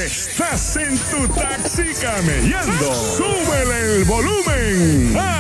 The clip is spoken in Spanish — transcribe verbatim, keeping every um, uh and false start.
Estás en tu taxi camellando. Súbele el volumen.